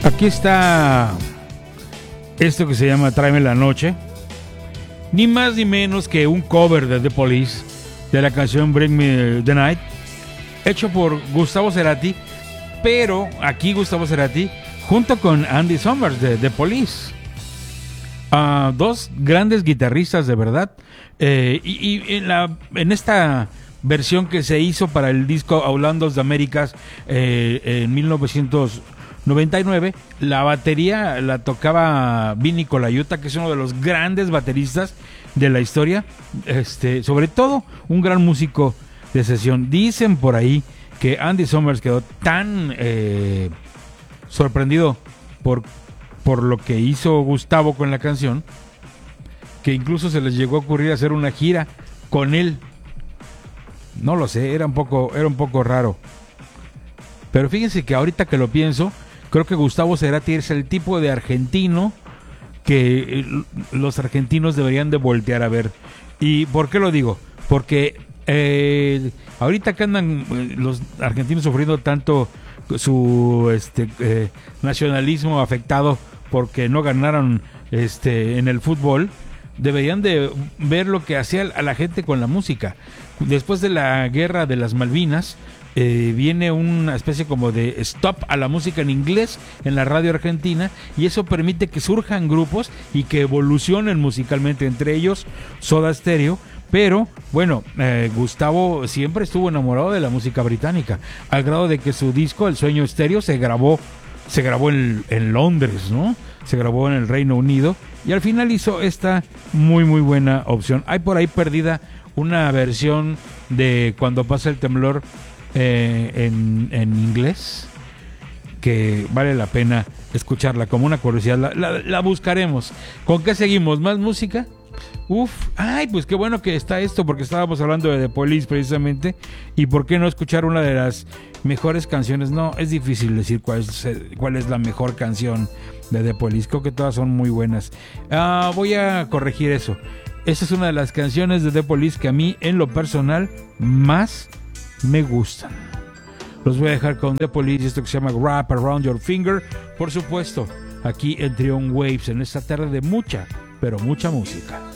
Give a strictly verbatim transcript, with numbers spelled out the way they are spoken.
Aquí está esto que se llama Tráeme la Noche. Ni más ni menos que un cover de The Police de la canción Bring Me the Night, hecho por Gustavo Cerati, pero aquí Gustavo Cerati junto con Andy Summers de The Police. Uh, dos grandes guitarristas de verdad. Eh, y y en, la, en esta versión que se hizo para el disco Aulandos de Américas eh, en mil novecientos noventa y nueve, la batería la tocaba Vinny Colaiuta, que es uno de los grandes bateristas de la historia, este, sobre todo un gran músico de sesión. Dicen por ahí que Andy Summers quedó tan eh, sorprendido por, por lo que hizo Gustavo con la canción, que incluso se les llegó a ocurrir hacer una gira con él. No lo sé, era un poco, era un poco raro. Pero fíjense que ahorita que lo pienso, creo que Gustavo Cerati es el tipo de argentino que los argentinos deberían de voltear a ver. ¿Y por qué lo digo? Porque eh, ahorita que andan los argentinos sufriendo tanto su este eh, nacionalismo afectado porque no ganaron este en el fútbol, deberían de ver lo que hacía a la gente con la música. Después de la guerra de las Malvinas, eh, viene una especie como de stop a la música en inglés en la radio argentina, y eso permite que surjan grupos y que evolucionen musicalmente, entre ellos Soda Stereo. Pero bueno, eh, Gustavo siempre estuvo enamorado de la música británica, al grado de que su disco El Sueño Estéreo se grabó se grabó en, en Londres, ¿no? Se grabó en el Reino Unido, y al final hizo esta muy muy buena opción. Hay por ahí perdida una versión de Cuando pasa el temblor eh, en, en inglés, que vale la pena escucharla como una curiosidad. La, la, la buscaremos. ¿Con qué seguimos? ¿Más música? Uf, ay, pues qué bueno que está esto, porque estábamos hablando de The Police precisamente, y por qué no escuchar una de las mejores canciones. No, es difícil decir cuál es, cuál es la mejor canción de The Police, creo que todas son muy buenas. Uh, voy a corregir eso. Esta es una de las canciones de The Police que a mí en lo personal más me gustan. Los voy a dejar con The Police y esto que se llama Wrap Around Your Finger, por supuesto, aquí en Trion Waves, en esta tarde de mucha, pero mucha música.